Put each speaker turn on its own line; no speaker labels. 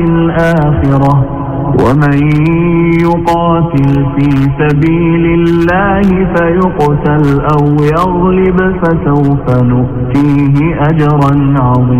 الآخرة ومن يقاتل في سبيل الله فيقتل أو يغلب فسوف نؤتيه أجرا عظيما.